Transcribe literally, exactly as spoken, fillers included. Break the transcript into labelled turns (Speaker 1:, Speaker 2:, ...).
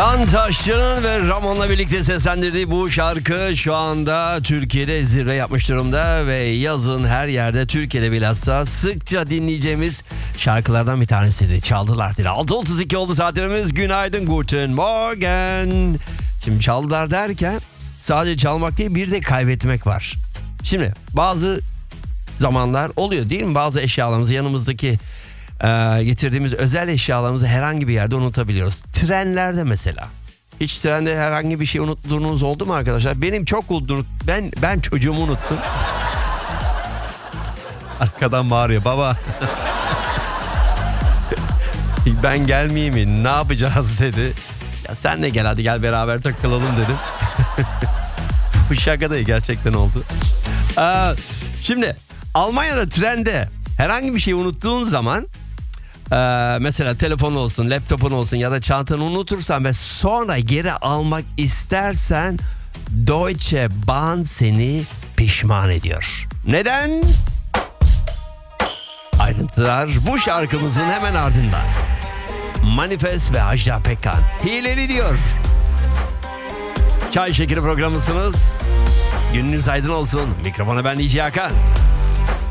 Speaker 1: Taşçı'nın ve Ramon'la birlikte seslendirdiği bu şarkı şu anda Türkiye'de zirve yapmış durumda ve yazın her yerde, Türkiye'de bilhassa sıkça dinleyeceğimiz şarkılardan bir tanesiydi. Çaldılar dedi. altı otuz iki oldu saatlerimiz. Günaydın, guten morgen. Şimdi çaldılar derken sadece çalmak değil, bir de kaybetmek var. Şimdi bazı zamanlar oluyor değil mi? Bazı eşyalarımızı, yanımızdaki e, getirdiğimiz özel eşyalarımızı herhangi bir yerde unutabiliyoruz. Trenlerde mesela. Hiç trende herhangi bir şey unuttuğunuz oldu mu arkadaşlar? Benim çok unuttum. Ben ben çocuğumu unuttum. Arkadan bağırıyor baba. Ben gelmeyeyim mi? Ne yapacağız dedi. Ya sen de gel, hadi gel beraber takılalım dedim. Bu şaka da gerçekten oldu. Aa, şimdi Almanya'da trende herhangi bir şey unuttuğun zaman, e, mesela telefon olsun, laptopun olsun ya da çantanı unutursan ve sonra geri almak istersen Deutsche Bahn seni pişman ediyor. Neden? Ayrıntılar bu şarkımızın hemen ardından. Manifest ve Ajda Pekkan hileli diyor. Çay Şekeri programısınız. Gününüz aydın olsun. Mikrofona ben D J Hakan.